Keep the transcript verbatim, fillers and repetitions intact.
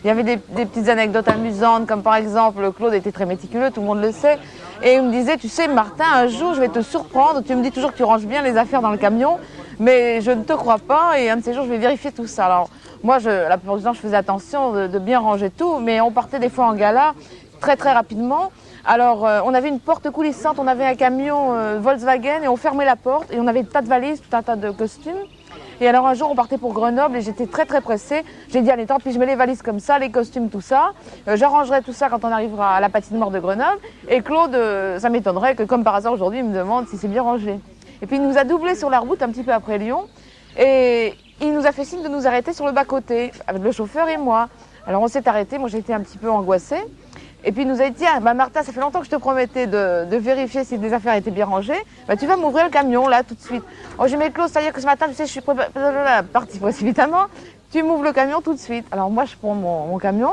Il y avait des, des petites anecdotes amusantes, comme par exemple, Claude était très méticuleux, tout le monde le sait. Et il me disait, tu sais, Martin, un jour, je vais te surprendre. Tu me dis toujours que tu ranges bien les affaires dans le camion, mais je ne te crois pas. Et un de ces jours, je vais vérifier tout ça. Alors, moi, je, la plupart du temps, je faisais attention de, de bien ranger tout, mais on partait des fois en gala très, très rapidement. Alors, euh, on avait une porte coulissante, on avait un camion euh, Volkswagen et on fermait la porte et on avait des tas de valises, tout un tas de costumes. Et alors un jour, on partait pour Grenoble et j'étais très très pressée. J'ai dit, allez, tant pis, je mets les valises comme ça, les costumes, tout ça. Euh, J'arrangerai tout ça quand on arrivera à la patinoire de Grenoble. Et Claude, euh, ça m'étonnerait que comme par hasard aujourd'hui, il me demande si c'est bien rangé. Et puis il nous a doublés sur la route un petit peu après Lyon. Et il nous a fait signe de nous arrêter sur le bas-côté, avec le chauffeur et moi. Alors on s'est arrêtés, moi j'étais un petit peu angoissée. Et puis il nous a dit, tiens, bah Martin, ça fait longtemps que je te promettais de, de vérifier si les affaires étaient bien rangées. Bah, tu vas m'ouvrir le camion, là, tout de suite. Oh, j'ai mes Claude, c'est-à-dire que ce matin, tu sais, je suis partie précipitamment. Tu m'ouvres le camion tout de suite. Alors moi, je prends mon, mon camion.